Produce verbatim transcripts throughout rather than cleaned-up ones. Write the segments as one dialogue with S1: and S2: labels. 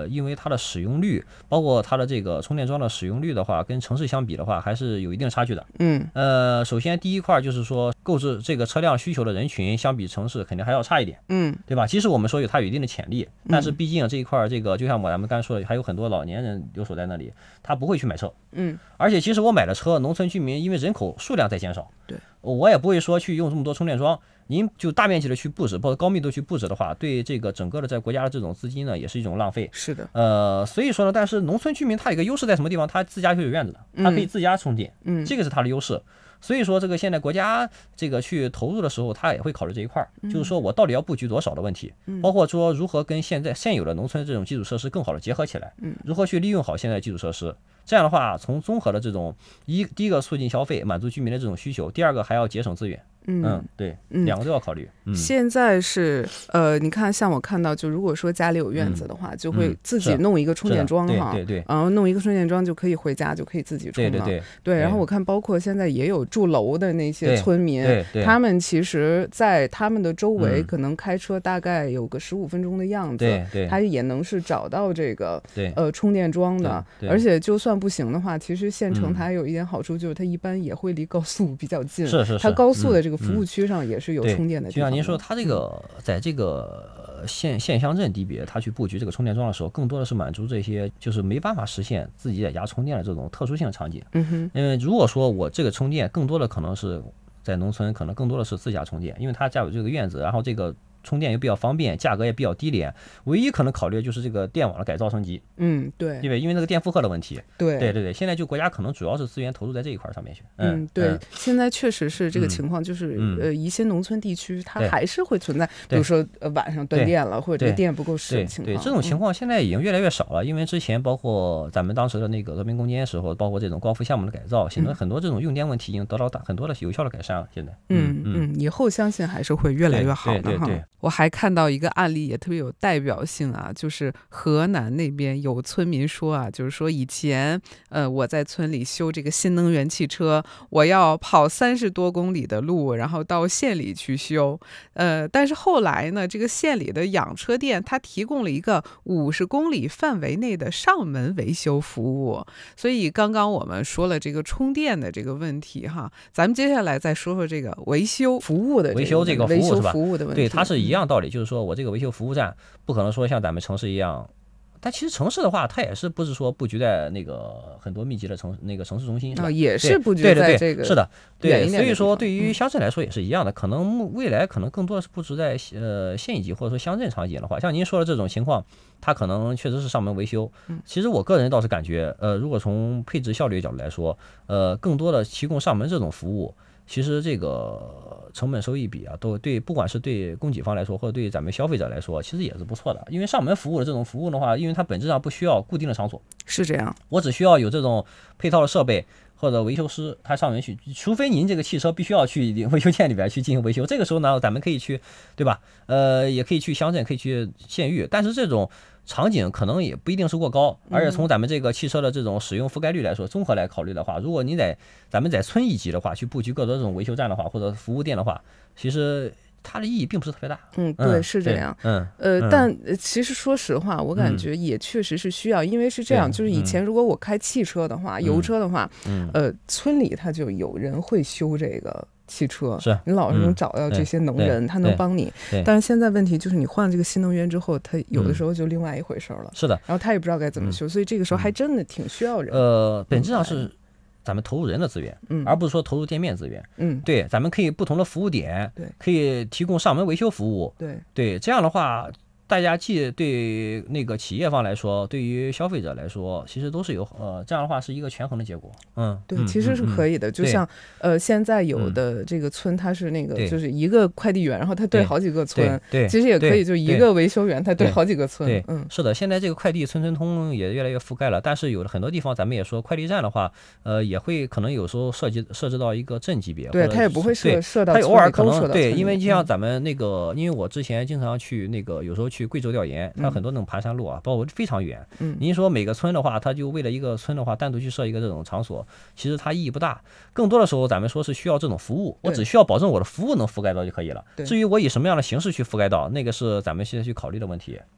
S1: 呃，因为它的使用率，包括它的这个充电桩的使用率的话，跟城市相比的话，还是有一定差距的。
S2: 嗯，
S1: 呃，首先第一块就是说，购置这个车辆需求的人群，相比城市肯定还要差一点。
S2: 嗯，
S1: 对吧？即使我们说有它有一定的潜力，但是毕竟这一块，这个就像我咱们刚才说的，还有很多老年人留守在那里，他不会去买车。
S2: 嗯，
S1: 而且其实我买了车，农村居民因为人口数量在减少，
S2: 对，
S1: 我也不会说去用这么多充电桩。您就大面积的去布置，包括高密度去布置的话，对这个整个的在国家的这种资金呢，也是一种浪费。
S2: 是的，
S1: 呃，所以说呢，但是农村居民他有一个优势在什么地方？他自家就有院子的，他可以自家充电，
S2: 嗯，
S1: 这个是他的优势。所以说，这个现在国家这个去投入的时候，他也会考虑这一块儿，就是说我到底要布局多少的问题，包括说如何跟现在现有的农村这种基础设施更好的结合起来，如何去利用好现在的基础设施。这样的话，从综合的这种一第一个促进消费，满足居民的这种需求，第二个还要节省资源。嗯，对，两个都要考虑。嗯，
S2: 现在是呃，你看，像我看到，就如果说家里有院子的话，就会自己弄一个充电桩哈，
S1: 对对，
S2: 然后弄一个充电桩就可以回家就可以自己充了。
S1: 对对
S2: 对，然后我看包括现在也有住楼的那些村民，他们其实在他们的周围可能开车大概有个十五分钟的样子，
S1: 对对，
S2: 他也能是找到这个呃充电桩的。而且就算不行的话，其实县城它有一点好处就是它一般也会离高速比较近，
S1: 是是是，
S2: 它高速的这个服务区上也是有充电的地方。
S1: 就像您说，它这个在这个县县乡镇级别，它去布局这个充电桩的时候，更多的是满足这些就是没办法实现自己在家充电的这种特殊性的场景。
S2: 嗯哼，
S1: 因为如果说我这个充电更多的可能是在农村，可能更多的是自家充电，因为他家有这个院子，然后这个充电又比较方便，价格也比较低廉，唯一可能考虑的就是这个电网的改造升级。
S2: 嗯，对，
S1: 对，因为那个电负荷的问题。
S2: 对，
S1: 对对对，现在就国家可能主要是资源投入在这一块上面去。
S2: 嗯，嗯对嗯，现在确实是这个情况，就是、嗯、呃，一些农村地区它还是会存在，比如说呃晚上断电了，或者这个电不够使的情况。
S1: 对，这种情况现在已经越来越少了，嗯、因为之前包括咱们当时的那个和平攻坚时候，包括这种光伏项目的改造，显得很多这种用电问题已经得到大很多的有效的改善了。现在，
S2: 嗯嗯，以后相信还是会越来越好的哈。我还看到一个案例也特别有代表性啊，就是河南那边有村民说啊，就是说以前呃我在村里修这个新能源汽车，我要跑三十多公里的路，然后到县里去修，呃，但是后来呢，这个县里的养车店它提供了一个五十公里范围内的上门维修服务。所以刚刚我们说了这个充电的这个问题哈，咱们接下来再说说这个维修服务的、这个、
S1: 维修这个服务是吧？
S2: 服务的问题，
S1: 对，它是一样道理，就是说我这个维修服务站不可能说像咱们城市一样。但其实城市的话，它也是不是说布局在那个很多密集的城那个城市中心，
S2: 啊、哦，也是布局在这个
S1: 是的，对，所以说对于乡镇来说也是一样的，嗯、可能未来可能更多的是布置在呃县一级或者说乡镇场景的话，像您说的这种情况，它可能确实是上门维修。其实我个人倒是感觉，呃，如果从配置效率角度来说，呃，更多的提供上门这种服务。其实这个成本收益比啊，都对，不管是对供给方来说，或者对咱们消费者来说，其实也是不错的。因为上门服务的这种服务的话，因为它本质上不需要固定的场所，
S2: 是这样，
S1: 我只需要有这种配套的设备或者维修师，他上门去，除非您这个汽车必须要去维修店里边去进行维修，这个时候呢，咱们可以去，对吧？呃，也可以去乡镇，可以去县域，但是这种场景可能也不一定是过高，而且从咱们这个汽车的这种使用覆盖率来说，综合来考虑的话，如果你在咱们在村一级的话，去布局更多这种维修站的话，或者服务店的话，其实它的意义并不是特别大。
S2: 嗯，对，嗯、是这样。
S1: 嗯，
S2: 呃，
S1: 嗯
S2: 但其实说实话，我感觉也确实是需要，嗯、因为是这样，就是以前如果我开汽车的话，嗯、油车的话，
S1: 嗯，
S2: 呃，村里他就有人会修这个汽车，
S1: 是
S2: 你老是能找到这些能人，
S1: 嗯、
S2: 他能帮你。但是现在问题就是，你换了这个新能源之后，他有的时候就另外一回事了。
S1: 是的，
S2: 然后他也不知道该怎么修，嗯、所以这个时候还真的挺需要人。
S1: 呃，本质上是咱们投入人的资源，
S2: 嗯，
S1: 而不是说投入店面资源。
S2: 嗯，
S1: 对，咱们可以不同的服务点，
S2: 对，
S1: 可以提供上门维修服务。
S2: 对
S1: 对，这样的话。大家既对那个企业方来说，对于消费者来说，其实都是有呃，这样的话是一个权衡的结果。嗯，
S2: 对，其实是可以的。
S1: 嗯、
S2: 就像呃，现在有的这个村，它是那个就是一个快递员，然后他对好几个村，
S1: 对，
S2: 其实也可以就一个维修员，他对好几个村。
S1: 对，
S2: 嗯，
S1: 是的，现在这个快递村村通也越来越覆盖了，但是有的很多地方咱们也说快递站的话，呃，也会可能有时候涉及涉及到一个镇级别，
S2: 对，它也不会涉涉到，
S1: 它偶尔可能对，因为就像咱们那个，因为我之前经常去那个，有时候去贵州调研。它有很多那种盘山路啊，包括非常远。
S2: 嗯，
S1: 您说每个村的话，它就为了一个村的话，单独去设一个这种场所，其实它意义不大。更多的时候，咱们说是需要这种服务，我只需要保证我的服务能覆盖到就可以了。至于我以什么样的形式去覆盖到，那个是咱们现在去考虑的问题。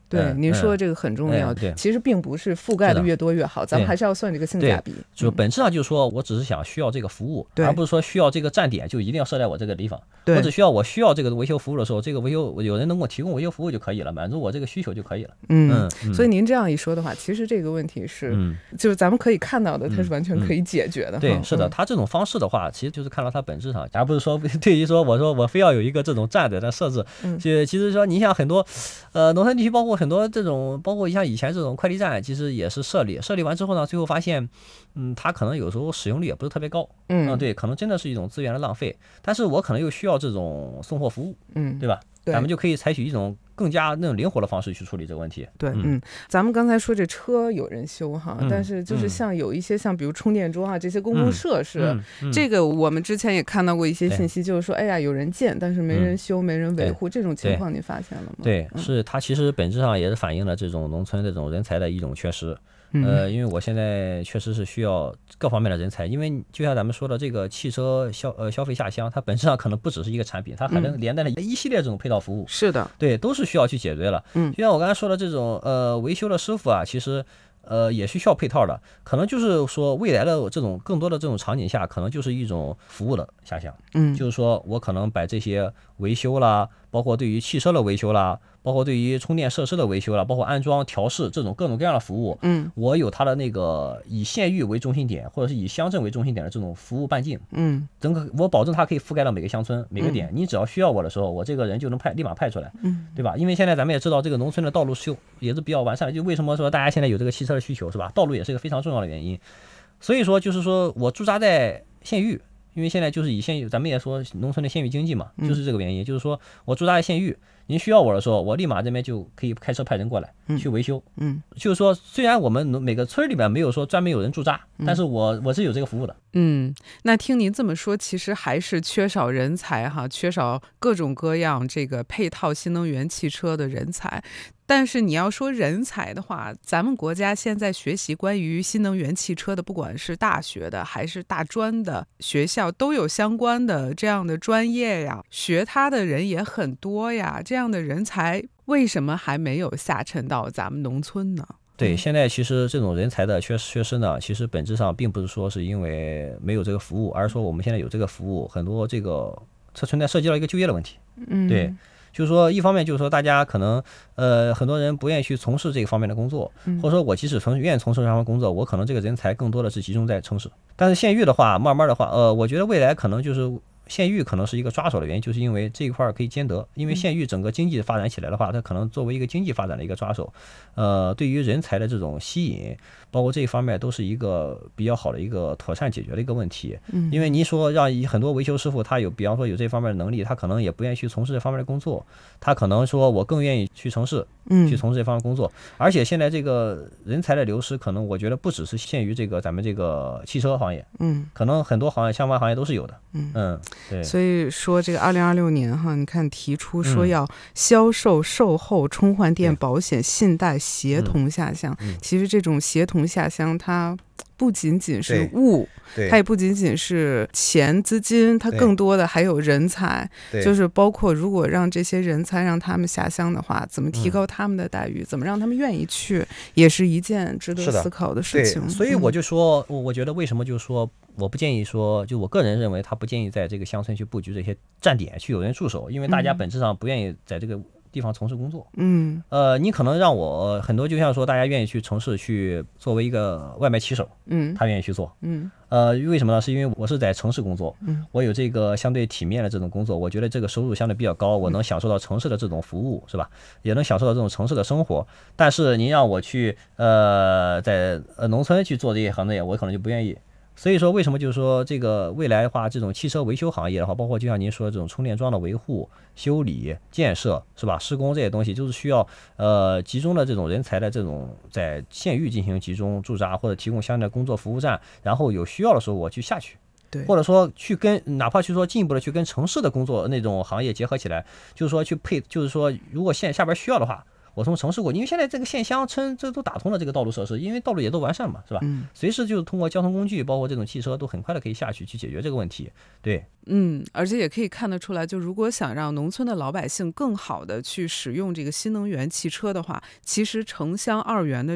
S2: 对，您说的这个很重要。
S1: 对，
S2: 其实并不是覆盖的越多越好，咱们还是要算这个性价比。
S1: 就本质上就是说我只是想需要这个服务，而不是说需要这个站点就一定要设在我这个地方。我只需要我需要这个维修服务的时候，这个维修有人能给我提供维修服务就可以了，满足我这个需求就可以了。
S2: 嗯，所以您这样一说的话，其实这个问题是，就是咱们可以看到的，它是完全可以解决的。
S1: 对，是的，它这种方式的话，其实就是看到它本质上，而不是说对于说我说我非要有一个这种站点的设置。就其实说你像很多，呃，农村地区包括很多这种，包括像以前这种快递站，其实也是设立，设立完之后呢，最后发现，嗯，它可能有时候使用率也不是特别高。嗯，对，可能真的是一种资源的浪费。但是我可能又需要这种送货服务，嗯，对吧？咱们就可以采取一种更加那种灵活的方式去处理这个问题。
S2: 对，嗯，咱们刚才说这车有人修哈，但是就是像有一些像比如充电桩啊这些公共设施，这个我们之前也看到过一些信息，就是说，哎呀，有人建，但是没人修，没人维护，这种情况你发现了吗？
S1: 对，是它其实本质上也是反映了这种农村这种人才的一种缺失。呃，因为我现在确实是需要各方面的人才，因为就像咱们说的这个汽车消呃消费下乡，它本质上可能不只是一个产品，它还能连带了一系列这种配套服务。
S2: 是的，
S1: 对，都是需要去解决了。嗯，就像我刚才说的这种呃维修的师傅啊，其实呃也是需要配套的，可能就是说未来的这种更多的这种场景下，可能就是一种服务的下乡。嗯，就是说我可能把这些维修啦，包括对于汽车的维修啦，包括对于充电设施的维修啦，包括安装、调试这种各种各样的服务，嗯，我有它的那个以县域为中心点，或者是以乡镇为中心点的这种服务半径，嗯，整个我保证它可以覆盖到每个乡村每个点，嗯，你只要需要我的时候，我这个人就能派立马派出来，嗯，对吧？因为现在咱们也知道这个农村的道路修也是比较完善的，就为什么说大家现在有这个汽车的需求，是吧？道路也是一个非常重要的原因，所以说就是说我驻扎在县域。因为现在就是以县域，咱们也说农村的县域经济嘛，就是这个原因，就是说我驻扎在县域，您需要我的时候，我立马这边就可以开车派人过来去维修。嗯，就是说虽然我们每个村里面没有说专门有人驻扎，但是我我是有这个服务的。
S2: 嗯，那听您这么说，其实还是缺少人才哈，缺少各种各样这个配套新能源汽车的人才。但是你要说人才的话，咱们国家现在学习关于新能源汽车的，不管是大学的还是大专的学校，都有相关的这样的专业呀，学它的人也很多呀，这样的人才为什么还没有下沉到咱们农村呢？
S1: 对，现在其实这种人才的缺缺失呢，其实本质上并不是说是因为没有这个服务，而是说我们现在有这个服务，很多这个它存在涉及到一个就业的问题。嗯，对。就是说，一方面就是说，大家可能呃很多人不愿意去从事这个方面的工作，或者说我即使从愿意从事这方面工作，我可能这个人才更多的是集中在城市。但是县域的话，慢慢的话，呃，我觉得未来可能就是县域可能是一个抓手的原因，就是因为这一块可以兼得，因为县域整个经济发展起来的话，它可能作为一个经济发展的一个抓手，呃，对于人才的这种吸引，包括这一方面都是一个比较好的一个妥善解决的一个问题。嗯，因为你说让很多维修师傅他有，比方说有这方面的能力，他可能也不愿意去从事这方面的工作，他可能说我更愿意去城市，嗯，去从事这方面工作。而且现在这个人才的流失，可能我觉得不只是限于这个咱们这个汽车行业，嗯，可能很多行业相关行业都是有的，嗯嗯。对，
S2: 所以说这个二零二六年哈，你看提出说要销售、售后、充换电、保险、信贷协同下乡。嗯嗯、其实这种协同下乡，它不仅仅是物，它也不仅仅是钱资金，它更多的还有人才，就是包括如果让这些人才让他们下乡的话，怎么提高他们的待遇，嗯、怎么让他们愿意去，也是一件值得思考的事情。
S1: 所以我就说，我我觉得为什么就是说。我不建议说，就我个人认为，他不建议在这个乡村去布局这些站点，去有人驻守，因为大家本质上不愿意在这个地方从事工作。嗯，呃，你可能让我很多，就像说大家愿意去城市去作为一个外卖骑手，嗯，他愿意去做，嗯，呃，为什么呢？是因为我是在城市工作，嗯，我有这个相对体面的这种工作，我觉得这个收入相对比较高，我能享受到城市的这种服务，是吧？也能享受到这种城市的生活。但是您让我去呃在呃农村去做这些行业，我可能就不愿意。所以说，为什么就是说这个未来的话，这种汽车维修行业的话，包括就像您说的这种充电桩的维护、修理、建设，是吧？施工这些东西，就是需要呃集中的这种人才的这种在县域进行集中驻扎，或者提供相应的工作服务站，然后有需要的时候我去下去。对，或者说去跟哪怕去说进一步的去跟城市的工作那种行业结合起来，就是说去配，就是说如果县下边需要的话。 我从城市过，因为现在这个县乡村这都打通了这个道路设施，因为道路也都完善嘛，是吧？
S2: 嗯，
S1: 随时就通过交通工具，包括这种汽车，都很快的可以下去去解决这个问题。对，
S2: 嗯，而且也可以看得出来，就如果想让农村的老百姓更好的去使用这个新能源汽车的话，其实城乡二元的